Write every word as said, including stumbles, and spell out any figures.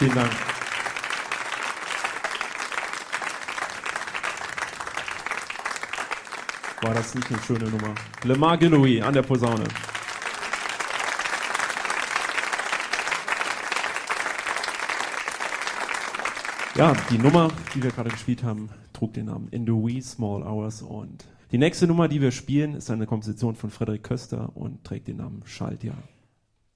Vielen Dank. War das nicht eine schöne Nummer? Lemar Gillowy an der Posaune. Ja, die Nummer, die wir gerade gespielt haben, trug den Namen In the Wee Small Hours, und die nächste Nummer, die wir spielen, ist eine Komposition von Frederik Köster und trägt den Namen Schaltjahr.